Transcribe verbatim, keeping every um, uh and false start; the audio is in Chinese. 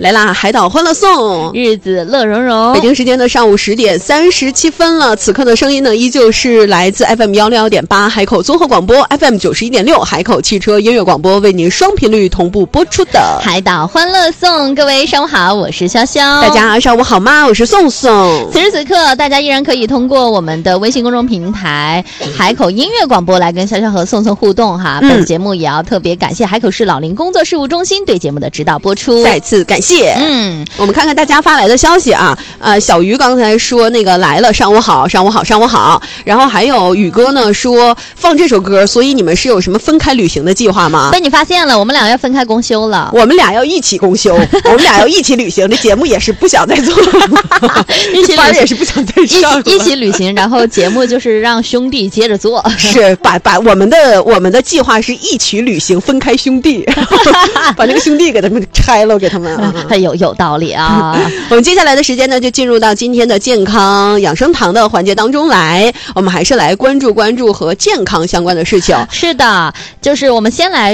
来啦，海岛欢乐颂， 日子乐融融。 北京时间的上午十点三十七分了，此刻的声音呢，依旧是来自 F M 幺六幺点八海口综合广播 F M 九十一点六海口汽车音乐广播为您双频率同步播出的海岛欢乐颂。各位上午好，我是潇潇。 大家上午好吗？我是宋宋。 此时此刻，大家依然可以通过我们的微信公众平台海口音乐广播来跟潇潇和宋宋互动哈。嗯、本次节目也要特别感谢海口市老龄工作事务中心对节目的指导播出， 再次感谢。嗯，我们看看大家发来的消息啊。呃，小鱼刚才说那个来了，上午好，上午好，上午好。然后还有宇哥呢说放这首歌，所以你们是有什么分开旅行的计划吗？ 被你发现了，我们俩要分开公休了。 我们俩要一起公休，我们俩要一起旅行。这节目也是不想再做了， 一起班也是不想再上了。 一起旅行，然后节目就是让兄弟接着做。 是把把我们的我们的计划是一起旅行，分开兄弟，把那个兄弟给他们拆了，给他们。 他有有道理啊。 我们接下来的时间呢，就进入到今天的健康养生堂的环节当中来。我们还是来关注关注和健康相关的事情。 是的，就是我们先来